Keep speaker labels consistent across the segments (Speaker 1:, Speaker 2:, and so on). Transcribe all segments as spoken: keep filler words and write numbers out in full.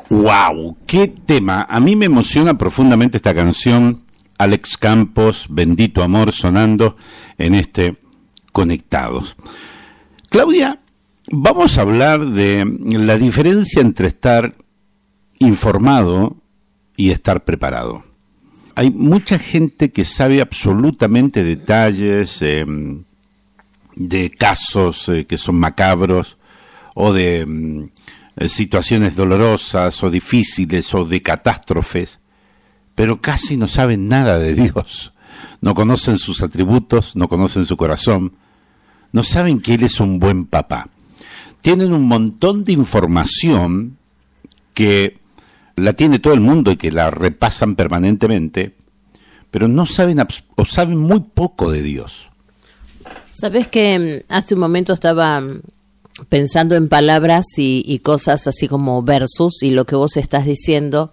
Speaker 1: ¡Wow! ¡Qué tema! A mí me emociona profundamente esta canción, Alex Campos, Bendito Amor, sonando en este Conectados. Claudia, vamos a hablar de la diferencia entre estar informado y estar preparado. Hay mucha gente que sabe absolutamente detalles eh, de casos eh, que son macabros o de eh, situaciones dolorosas o difíciles o de catástrofes, pero casi no saben nada de Dios. No conocen sus atributos, no conocen su corazón, no saben que Él es un buen papá. Tienen un montón de información que la tiene todo el mundo y que la repasan permanentemente, pero no saben o saben muy poco de Dios.
Speaker 2: Sabes que hace un momento estaba pensando en palabras y, y cosas así como versus, y lo que vos estás diciendo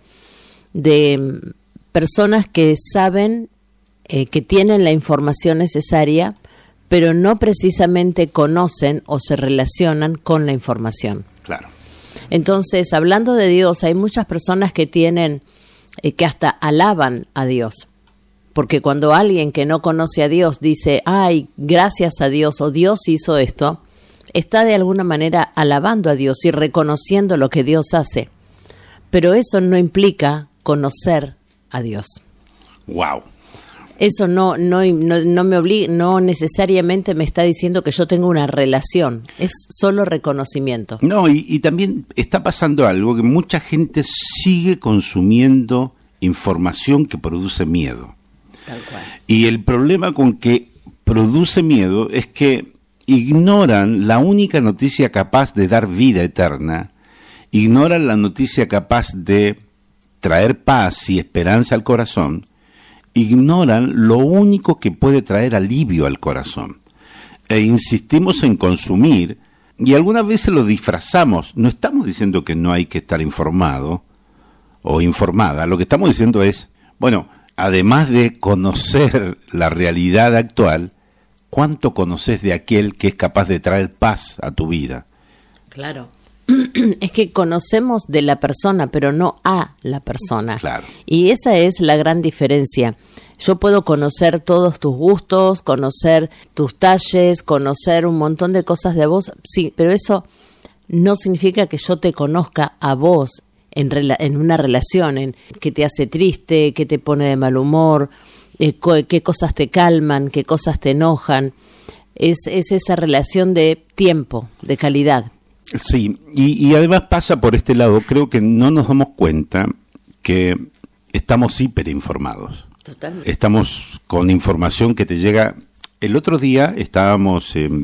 Speaker 2: de personas que saben eh, que tienen la información necesaria, pero no precisamente conocen o se relacionan con la información.
Speaker 1: Claro.
Speaker 2: Entonces, hablando de Dios, hay muchas personas que tienen, eh, que hasta alaban a Dios. Porque cuando alguien que no conoce a Dios dice, ay, gracias a Dios, o Dios hizo esto, está de alguna manera alabando a Dios y reconociendo lo que Dios hace. Pero eso no implica conocer a Dios.
Speaker 1: Wow.
Speaker 2: Eso no, no, no, no me obliga, no necesariamente me está diciendo que yo tengo una relación, es solo reconocimiento.
Speaker 1: No, y, y también está pasando algo, que mucha gente sigue consumiendo información que produce miedo.
Speaker 2: Tal cual.
Speaker 1: Y el problema con que produce miedo es que ignoran la única noticia capaz de dar vida eterna, ignoran la noticia capaz de traer paz y esperanza al corazón, ignoran lo único que puede traer alivio al corazón. E insistimos en consumir, y algunas veces lo disfrazamos. No estamos diciendo que no hay que estar informado o informada. Lo que estamos diciendo es, bueno, además de conocer la realidad actual, ¿cuánto conoces de aquel que es capaz de traer paz a tu vida?
Speaker 2: Claro. Es que conocemos de la persona, pero no a la persona.
Speaker 1: Claro.
Speaker 2: Y esa es la gran diferencia. Yo puedo conocer todos tus gustos, conocer tus talles, conocer un montón de cosas de vos, sí, pero eso no significa que yo te conozca a vos en, rela- en una relación, en qué te hace triste, qué te pone de mal humor, eh, co- qué cosas te calman, qué cosas te enojan. Es, es esa relación de tiempo, de calidad.
Speaker 1: Sí, y, y además pasa por este lado, creo que no nos damos cuenta que estamos hiperinformados.
Speaker 2: Totalmente.
Speaker 1: Estamos con información que te llega. El otro día estábamos eh,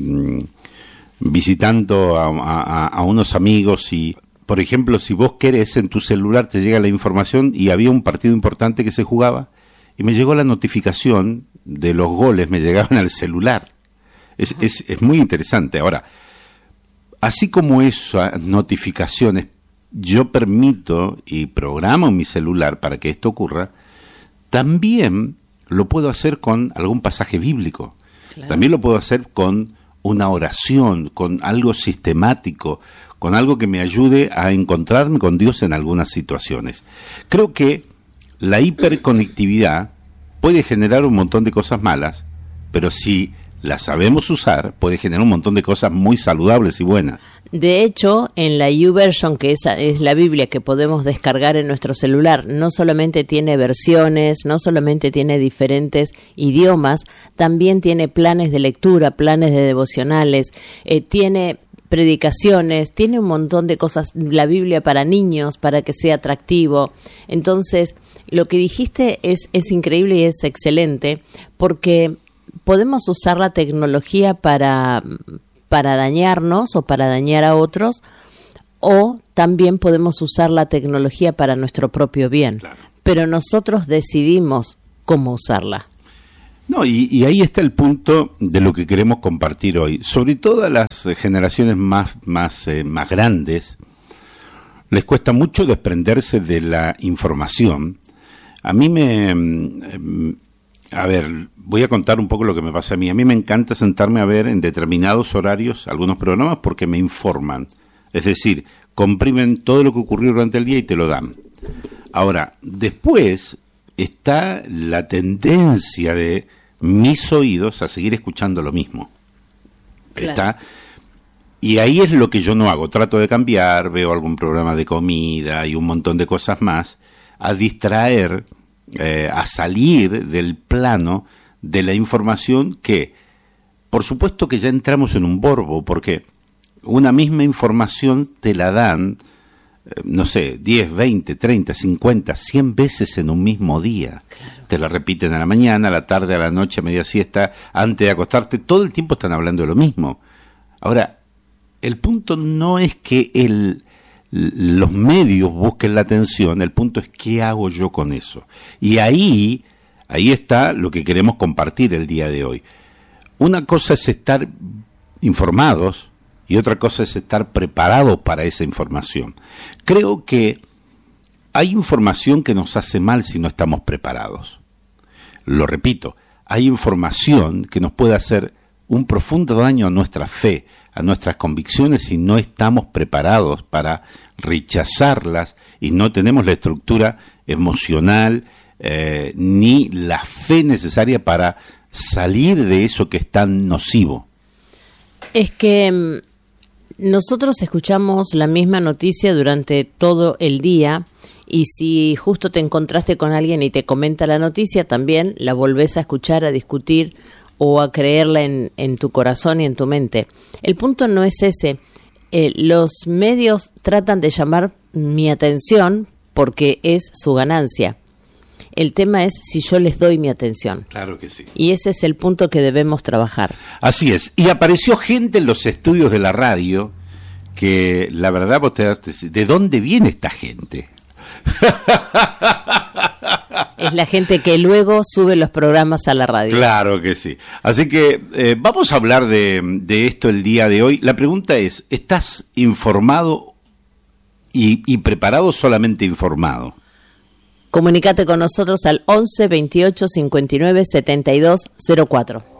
Speaker 1: visitando a, a, a unos amigos y, por ejemplo, si vos querés, en tu celular te llega la información y había un partido importante que se jugaba y me llegó la notificación de los goles, me llegaban al celular. Es, es, es muy interesante. Ahora, así como esas notificaciones, yo permito y programo mi celular para que esto ocurra, también lo puedo hacer con algún pasaje bíblico. Claro. También lo puedo hacer con una oración, con algo sistemático, con algo que me ayude a encontrarme con Dios en algunas situaciones. Creo que la hiperconectividad puede generar un montón de cosas malas, pero si la sabemos usar, puede generar un montón de cosas muy saludables y buenas.
Speaker 2: De hecho, en la YouVersion, que esa es la Biblia que podemos descargar en nuestro celular, no solamente tiene versiones, no solamente tiene diferentes idiomas, también tiene planes de lectura, planes de devocionales, eh, tiene predicaciones, tiene un montón de cosas, la Biblia para niños, para que sea atractivo. Entonces, lo que dijiste es, es increíble y es excelente, porque podemos usar la tecnología para, para dañarnos o para dañar a otros, o también podemos usar la tecnología para nuestro propio bien. Claro. Pero nosotros decidimos cómo usarla.
Speaker 1: No, y, y ahí está el punto de lo que queremos compartir hoy. Sobre todo a las generaciones más, más, eh, más grandes, les cuesta mucho desprenderse de la información. A mí me... Eh, A ver, voy a contar un poco lo que me pasa a mí. A mí me encanta sentarme a ver en determinados horarios algunos programas porque me informan. Es decir, comprimen todo lo que ocurrió durante el día y te lo dan. Ahora, después está la tendencia de mis oídos a seguir escuchando lo mismo. Claro. Está, y ahí es lo que yo no hago. Trato de cambiar, veo algún programa de comida y un montón de cosas más, a distraer, eh, a salir del plano de la información que, por supuesto que ya entramos en un borbo, porque una misma información te la dan, no sé, diez, veinte, treinta, cincuenta, cien veces en un mismo día. Claro. Te la repiten a la mañana, a la tarde, a la noche, a media siesta, antes de acostarte, todo el tiempo están hablando de lo mismo. Ahora, el punto no es que el, los medios busquen la atención, el punto es qué hago yo con eso. Y ahí, ahí está lo que queremos compartir el día de hoy. Una cosa es estar informados, y otra cosa es estar preparados para esa información. Creo que hay información que nos hace mal si no estamos preparados. Lo repito, hay información que nos puede hacer un profundo daño a nuestra fe, a nuestras convicciones si no estamos preparados para rechazarlas y no tenemos la estructura emocional eh, ni la fe necesaria para salir de eso que es tan nocivo.
Speaker 2: Es que nosotros escuchamos la misma noticia durante todo el día y si justo te encontraste con alguien y te comenta la noticia, también la volvés a escuchar, a discutir o a creerla en, en tu corazón y en tu mente. El punto no es ese. Eh, los medios tratan de llamar mi atención porque es su ganancia. El tema es si yo les doy mi atención.
Speaker 1: Claro que sí.
Speaker 2: Y ese es el punto que debemos trabajar.
Speaker 1: Así es. Y apareció gente en los estudios de la radio que, la verdad, vos te das, ¿de dónde viene esta gente?
Speaker 2: Es la gente que luego sube los programas a la radio.
Speaker 1: Claro que sí. Así que eh, vamos a hablar de, de esto el día de hoy. La pregunta es, ¿estás informado y, y preparado o solamente informado?
Speaker 2: Comunícate con nosotros al once veintiocho cincuenta y nueve setenta y dos cero cuatro.